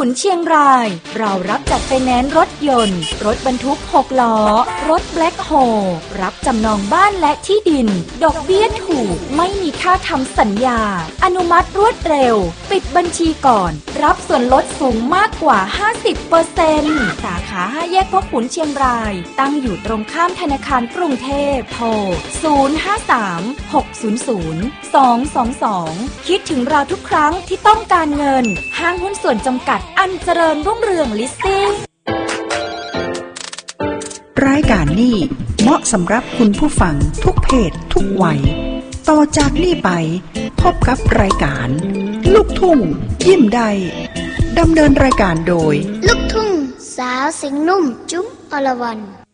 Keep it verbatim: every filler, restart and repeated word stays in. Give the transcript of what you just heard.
นเชียงรายเรารับจัดไฟแนนซ์รถยนต์รถบรรทุกหกล้อรถแบล็คโฮลรับจำนองบ้านและที่ดินดอกเบี้ยถูกไม่มีค่าทำสัญญาอนุมัติรวดเร็วปิดบัญชีก่อนรับส่วนลดสูงมากกว่า ห้าสิบเปอร์เซ็นต์ สาขาห้าแยกพ่อขุนเชียงรายตั้งอยู่ตรงข้ามธนาคารกรุงเทพโทรศูนย์ ห้า สาม หก ศูนย์ ศูนย์ สอง สอง สองคิดถึงเราทุกครั้งที่ต้องการเงินห้างหุ้นส่วนจำกัดอันเจริญรุ่งเรืองลิสซิ่งรายการนี้เหมาะสำหรับคุณผู้ฟังทุกเพศทุกวัยต่อจากนี้ไปพบกับรายการลูกทุ่งยิ้มได้ดำเนินรายการโดยลูกทุ่งสาวเสียงนุ่มจุ๊บอรวรรณ